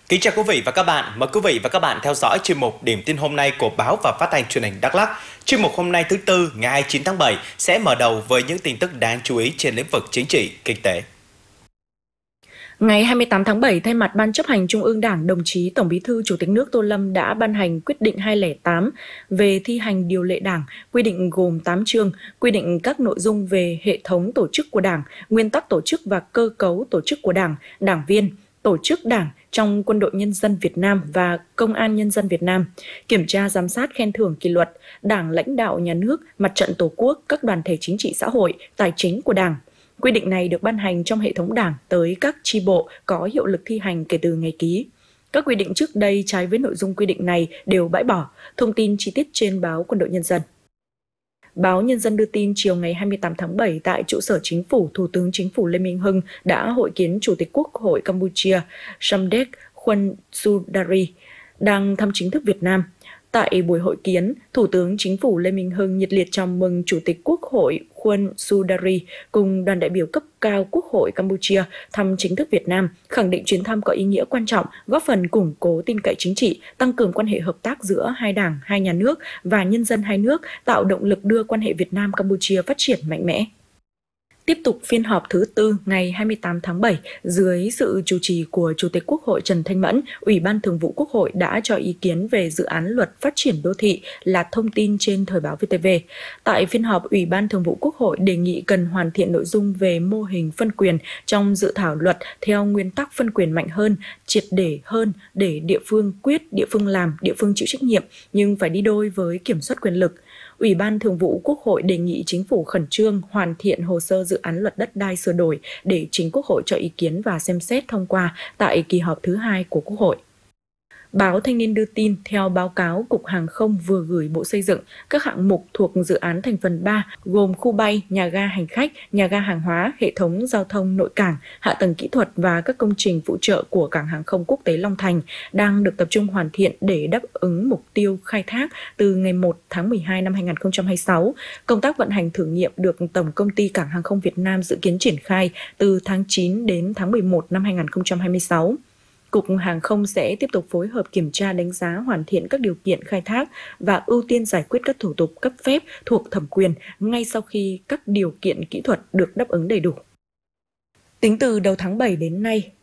Kính chào quý vị và các bạn. Mời quý vị và các bạn theo dõi chuyên mục Điểm tin hôm nay của báo và phát thanh truyền hình Đắk Lắk. Chuyên mục hôm nay thứ Tư ngày 29 tháng 7 sẽ mở đầu với những tin tức đáng chú ý trên lĩnh vực chính trị, kinh tế. Ngày 28 tháng 7, thay mặt Ban chấp hành Trung ương Đảng, đồng chí Tổng Bí thư Chủ tịch nước Tô Lâm đã ban hành quyết định 208 về thi hành điều lệ Đảng, quy định gồm 8 chương, quy định các nội dung về hệ thống tổ chức của Đảng, nguyên tắc tổ chức và cơ cấu tổ chức của Đảng, đảng viên, tổ chức Đảng trong Quân đội Nhân dân Việt Nam và Công an Nhân dân Việt Nam, kiểm tra giám sát khen thưởng kỷ luật, Đảng lãnh đạo nhà nước, Mặt trận Tổ quốc, các đoàn thể chính trị xã hội, tài chính của Đảng. Quy định này được ban hành trong hệ thống Đảng tới các chi bộ có hiệu lực thi hành kể từ ngày ký. Các quy định trước đây trái với nội dung quy định này đều bãi bỏ. Thông tin chi tiết trên báo Quân đội Nhân dân. Báo Nhân dân đưa tin chiều ngày 28 tháng 7 tại trụ sở Chính phủ, Thủ tướng Chính phủ Lê Minh Hưng đã hội kiến Chủ tịch Quốc hội Campuchia Samdech Khuôn Sudari đang thăm chính thức Việt Nam. Tại buổi hội kiến, Thủ tướng Chính phủ Lê Minh Hưng nhiệt liệt chào mừng Chủ tịch Quốc hội Khuôn Sudari cùng đoàn đại biểu cấp cao Quốc hội Campuchia thăm chính thức Việt Nam, khẳng định chuyến thăm có ý nghĩa quan trọng, góp phần củng cố tin cậy chính trị, tăng cường quan hệ hợp tác giữa hai đảng, hai nhà nước và nhân dân hai nước, tạo động lực đưa quan hệ Việt Nam-Campuchia phát triển mạnh mẽ. Tiếp tục phiên họp thứ Tư ngày 28 tháng 7, dưới sự chủ trì của Chủ tịch Quốc hội Trần Thanh Mẫn, Ủy ban Thường vụ Quốc hội đã cho ý kiến về dự án luật phát triển đô thị là thông tin trên Thời báo VTV. Tại phiên họp, Ủy ban Thường vụ Quốc hội đề nghị cần hoàn thiện nội dung về mô hình phân quyền trong dự thảo luật theo nguyên tắc phân quyền mạnh hơn, triệt để hơn để địa phương quyết, địa phương làm, địa phương chịu trách nhiệm, nhưng phải đi đôi với kiểm soát quyền lực. Ủy ban Thường vụ Quốc hội đề nghị Chính phủ khẩn trương hoàn thiện hồ sơ dự án luật đất đai sửa đổi để chính Quốc hội cho ý kiến và xem xét thông qua tại kỳ họp thứ 2 của Quốc hội. Báo Thanh niên đưa tin, theo báo cáo Cục Hàng không vừa gửi Bộ Xây dựng, các hạng mục thuộc dự án thành phần 3 gồm khu bay, nhà ga hành khách, nhà ga hàng hóa, hệ thống giao thông nội cảng, hạ tầng kỹ thuật và các công trình phụ trợ của Cảng hàng không quốc tế Long Thành đang được tập trung hoàn thiện để đáp ứng mục tiêu khai thác từ ngày 1 tháng 12 năm 2026. Công tác vận hành thử nghiệm được Tổng Công ty Cảng hàng không Việt Nam dự kiến triển khai từ tháng 9 đến tháng 11 năm 2026. Cục Hàng không sẽ tiếp tục phối hợp kiểm tra đánh giá hoàn thiện các điều kiện khai thác và ưu tiên giải quyết các thủ tục cấp phép thuộc thẩm quyền ngay sau khi các điều kiện kỹ thuật được đáp ứng đầy đủ. Tính từ đầu tháng 7 đến nay,